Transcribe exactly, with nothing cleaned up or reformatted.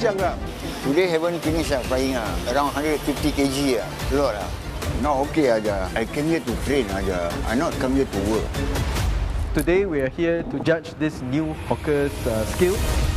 kencang tak? Today haven't finished uh, flying uh, around one hundred fifty kilograms uh, a lot uh. Not okay aja. I came here to train aja. I not come here to work. Today we are here to judge this new hawker's uh, skill.